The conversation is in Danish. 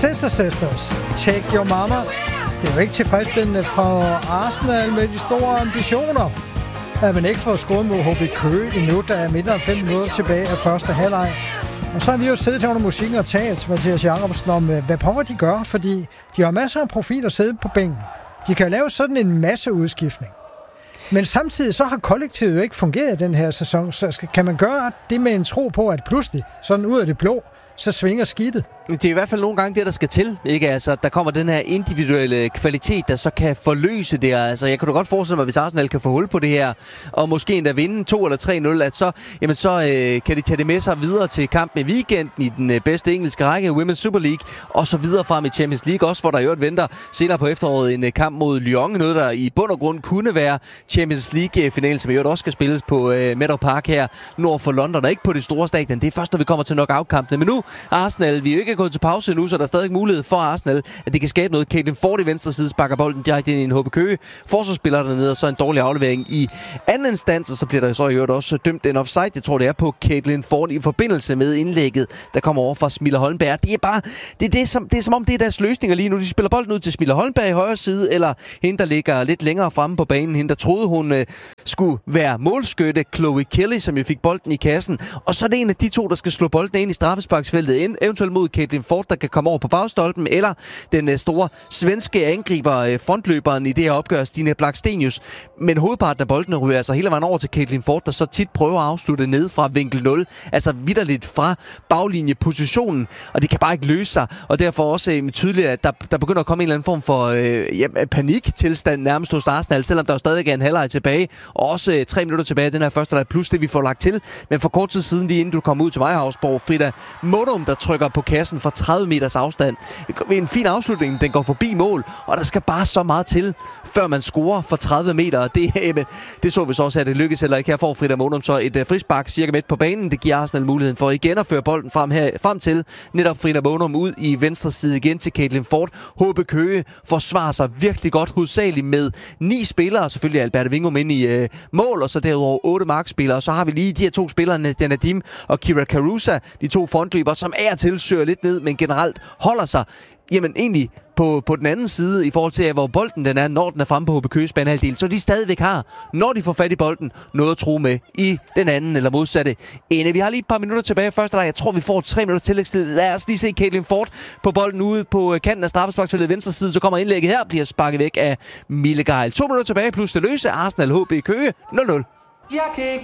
Sisters, Take Your Mama. Det er jo ikke tilfredsstillende fra Arsenal med de store ambitioner, at man ikke får scoret mod HB Køge endnu. Der er mindre end 5 minutter tilbage af første halvleg. Og så har vi jo siddet her under musikken og talt, Mathias Jacobsen, om hvad pokker de gør, fordi de har masser af profiler siddet på bænken. De kan lave sådan en masse udskiftning. Men samtidig så har kollektivet jo ikke fungeret den her sæson, så kan man gøre det med en tro på, at pludselig, sådan ud af det blå, så svinger skidtet. Det er i hvert fald nogle gange det, der skal til, ikke? Altså, der kommer den her individuelle kvalitet, der så kan forløse det. Altså, jeg kan da godt forestille mig, hvis Arsenal kan få hul på det her, og måske endda vinde 2 eller 3-0, at så, kan de tage det med sig videre til kampen i weekenden i den bedste engelske række, Women's Super League, og så videre frem i Champions League, også hvor der jo venter senere på efteråret en kamp mod Lyon, noget der i bund og grund kunne være Champions League-finalen, som jo også skal spilles på Meadow Park her nord for London, og ikke på det store stadion. Det er først, når vi kommer til knockout-kampene. Men nu, Arsenal, vi er jo ikke gået til pause nu, så der er stadig mulighed for Arsenal, at det kan skabe noget. Caitlin Ford i venstre side sparker bolden direkte ind i en HB Køge. Forsvarsspiller dernede, og så en dårlig aflevering i anden instans, og så bliver der så i øvrigt også dømt en offside. Jeg tror, det er på Caitlin Ford i forbindelse med indlægget, der kommer over fra Smilla Holmberg. Det er som om det er deres løsninger lige nu. De spiller bolden ud til Smilla Holmberg i højre side, eller hende, der ligger lidt længere fremme på banen. Hende, der troede, hun skulle være målskytte, Chloe Kelly, som jo fik bolden i kassen. Og så er det en af de to, der skal slå bolden ind i straffesparksfeltet, eventuelt mod Caitlin Ford, der kan komme over på bagstolpen, eller den store svenske angriber, frontløberen i det her opgør, Stine Blackstenius. Men hovedparten af bolden ryger altså hele vejen over til Caitlin Ford, der så tit prøver at afslutte ned fra vinkel 0. Altså vitterligt fra baglinjepositionen, og det kan bare ikke løse sig. Og derfor også tydeligt, at der begynder at komme en eller anden form for paniktilstand nærmest hos Arsenal, selvom der jo stadig er en halvleg tilbage, og også 3 minutter tilbage af den her første, der plus det, vi får lagt til. Men for kort tid siden, lige inden du kom ud til mig, Havsborg, Frida Modum, der trykker på kassen fra 30 meters afstand. En fin afslutning, den går forbi mål, og der skal bare så meget til, før man scorer for 30 meter. Det så vi så også, at det lykkes eller ikke. Her får Frida Modum så et frispark cirka midt på banen. Det giver Arsenal muligheden for igen at føre bolden frem til netop Frida Modum ud i venstre side igen til Caitlin Ford. HB Køge forsvarer sig virkelig godt, hovedsageligt med 9 spillere, selvfølgelig Albert Vingum ind i mål, og så derudover 8 markspillere. Og så har vi lige de her 2 spillere, Nadim og Kira Carusa, de 2 frontløbere, som af og til søger lidt ned, men generelt holder sig egentlig på den anden side i forhold til, hvor bolden den er, når den er fremme på HB Køges banehalvdel, så de stadigvæk har, når de får fat i bolden, noget at tro med i den anden eller modsatte ende. Vi har lige et par minutter tilbage i første leg. Jeg tror, vi får 3 minutter tillægstid. Lad os lige se Caitlin Ford på bolden ude på kanten af straffesparksfeltet venstre side, så kommer indlægget her, bliver sparket væk af Mille Geil. 2 minutter tilbage plus det løse. Arsenal HB Køge 0-0. Jeg kan ikke